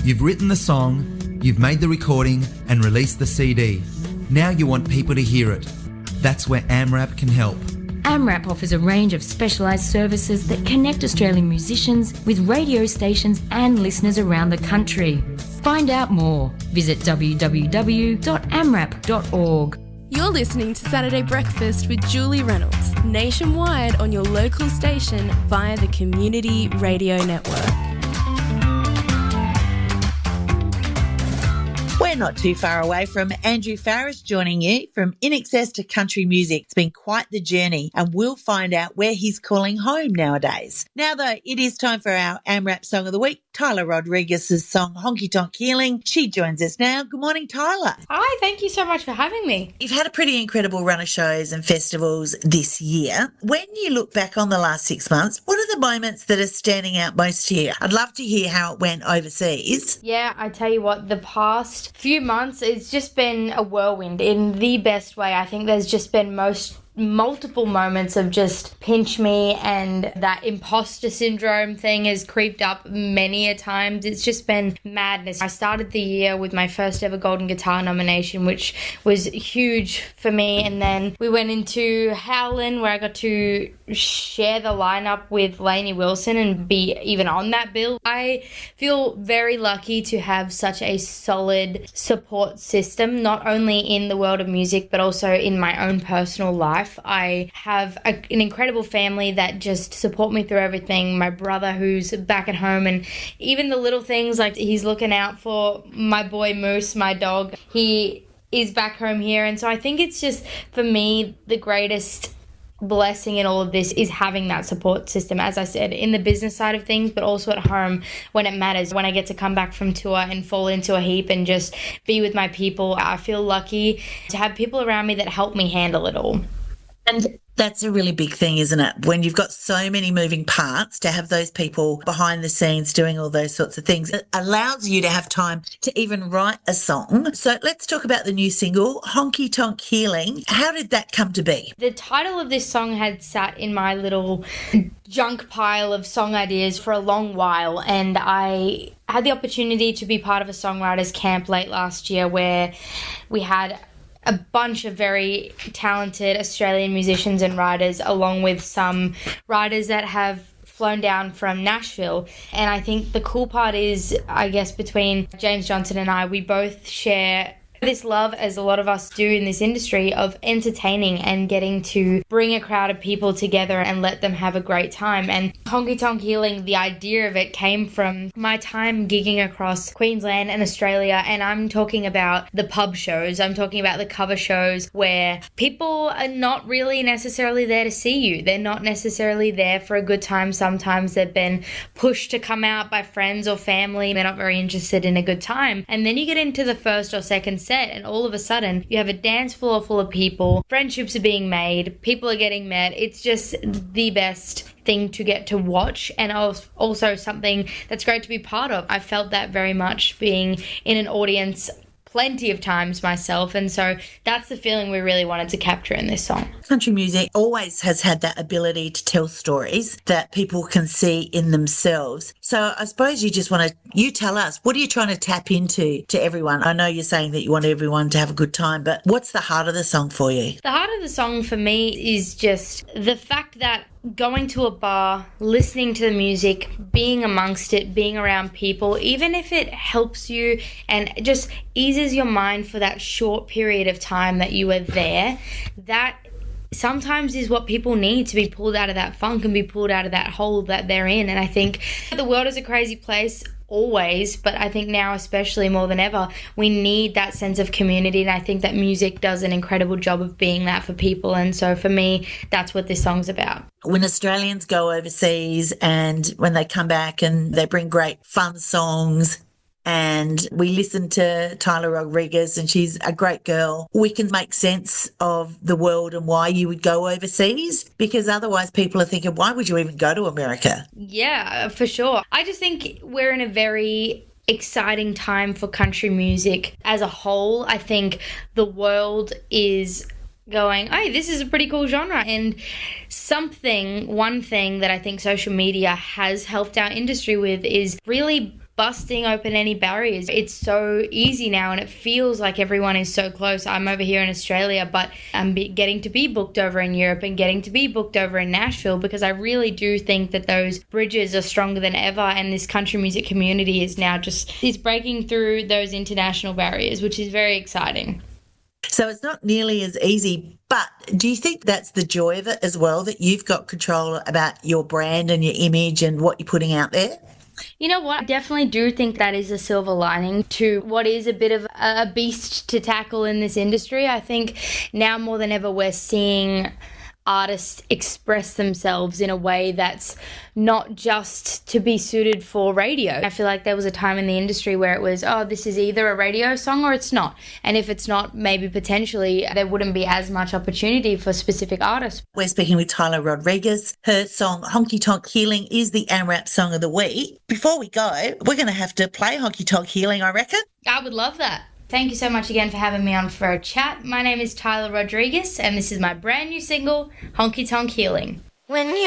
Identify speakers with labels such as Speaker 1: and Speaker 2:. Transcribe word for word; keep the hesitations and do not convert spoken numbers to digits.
Speaker 1: You've written the song, you've made the recording and released the C D. Now you want people to hear it. That's where AMRAP can help.
Speaker 2: AMRAP offers a range of specialised services that connect Australian musicians with radio stations and listeners around the country. Find out more. Visit w w w dot amrap dot org.
Speaker 3: You're listening to Saturday Breakfast with Julie Reynolds, nationwide on your local station via the Community Radio Network.
Speaker 4: We're not too far away from Andrew Farriss joining you from In Excess to Country Music. It's been quite the journey, and we'll find out where he's calling home nowadays. Now, though, it is time for our AMRAP Song of the Week, Tyler Rodriguez's song Honky Tonk Healing. She joins us now. Good morning, Tyler.
Speaker 5: Hi, thank you so much for having me.
Speaker 4: You've had a pretty incredible run of shows and festivals this year. When you look back on the last six months, what are the moments that are standing out most to you? I'd love to hear how it went overseas.
Speaker 5: Yeah, I tell you what, the past few months, it's just been a whirlwind in the best way. I think there's just been most multiple moments of just pinch me, and that imposter syndrome thing has creeped up many a times. It's just been madness. I started the year with my first ever Golden Guitar nomination, which was huge for me, and then we went into Howlin', where I got to share the lineup with Lainey Wilson and be even on that bill. I feel very lucky to have such a solid support system, not only in the world of music but also in my own personal life. I have a, an incredible family that just support me through everything. My brother, who's back at home, and even the little things like he's looking out for my boy Moose, my dog. He is back home here, and so I think it's just, for me, the greatest blessing in all of this is having that support system, as I said, in the business side of things, but also at home when it matters, when I get to come back from tour and fall into a heap and just be with my people. I feel lucky to have people around me that help me handle it all.
Speaker 4: And that's a really big thing, isn't it? When you've got so many moving parts, to have those people behind the scenes doing all those sorts of things, it allows you to have time to even write a song. So let's talk about the new single, Honky Tonk Healing. How did that come to be?
Speaker 5: The title of this song had sat in my little junk pile of song ideas for a long while, and I had the opportunity to be part of a songwriters camp late last year where we had a bunch of very talented Australian musicians and writers, along with some writers that have flown down from Nashville. And I think the cool part is, I guess, between James Johnson and I, we both share this love, as a lot of us do in this industry, of entertaining and getting to bring a crowd of people together and let them have a great time. And Honky Tonk Healing, the idea of it came from my time gigging across Queensland and Australia, and I'm talking about the pub shows, I'm talking about the cover shows where people are not really necessarily there to see you. They're not necessarily there for a good time. Sometimes they've been pushed to come out by friends or family. They're not very interested in a good time. And then you get into the first or second set, and all of a sudden you have a dance floor full of people, friendships are being made, people are getting met. It's just the best thing to get to watch, and also something that's great to be part of. I felt that very much being in an audience plenty of times myself, and so that's the feeling we really wanted to capture in this song.
Speaker 4: Country music always has had that ability to tell stories that people can see in themselves. So I suppose you just want to, you tell us, what are you trying to tap into to everyone? I know you're saying that you want everyone to have a good time, but what's the heart of the song for you?
Speaker 5: The heart of the song for me is just the fact that going to a bar, listening to the music, being amongst it, being around people, even if it helps you and just eases your mind for that short period of time that you are there, that sometimes is what people need to be pulled out of that funk and be pulled out of that hole that they're in. And I think the world is a crazy place always, but I think now especially more than ever, we need that sense of community, and I think that music does an incredible job of being that for people. And so for me, that's what this song's about.
Speaker 4: When Australians go overseas and when they come back and they bring great fun songs, and we listen to Tyler Rodriguez, and she's a great girl, we can make sense of the world and why you would go overseas, because otherwise people are thinking, why would you even go to America?
Speaker 5: Yeah, for sure. I just think we're in a very exciting time for country music as a whole. I think the world is going, hey, this is a pretty cool genre. And something, one thing that I think social media has helped our industry with is really busting open any barriers. It's so easy now and it feels like everyone is so close. I'm over here in Australia, but I'm be- getting to be booked over in Europe and getting to be booked over in Nashville, because I really do think that those bridges are stronger than ever, and this country music community is now just is breaking through those international barriers, which is very exciting.
Speaker 4: So it's not nearly as easy, but do you think that's the joy of it as well, that you've got control about your brand and your image and what you're putting out there?
Speaker 5: You know what? I definitely do think that is a silver lining to what is a bit of a beast to tackle in this industry. I think now more than ever we're seeing artists express themselves in a way that's not just to be suited for radio. I feel like there was a time in the industry where it was, oh, this is either a radio song or it's not. And if it's not, maybe potentially there wouldn't be as much opportunity for specific artists.
Speaker 4: We're speaking with Tyler Rodriguez. Her song Honky Tonk Healing is the AMRAP Song of the Week. Before we go, we're going to have to play Honky Tonk Healing, I reckon.
Speaker 5: I would love that. Thank you so much again for having me on for a chat. My name is Tyler Rodriguez, and this is my brand new single, Honky Tonk Healing.
Speaker 6: When you